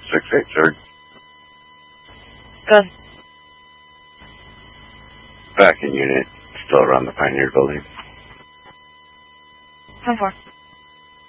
6-8, sir. Good. Back in unit. Still around the Pioneer building. 10-4.